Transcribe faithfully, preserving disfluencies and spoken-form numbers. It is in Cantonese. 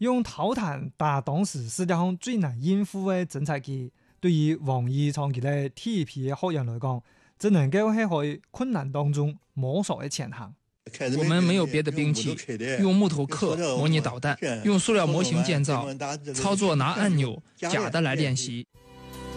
用投彈打當時世界上最難應付嘅偵察機，對於王毅長期嘅體皮嘅學員來講，只能夠係喺困難當中摸索嘅前行。 我們沒有別的兵器，用木頭刻模擬導彈，用塑料模型建造，操作拿按鈕假的來練習。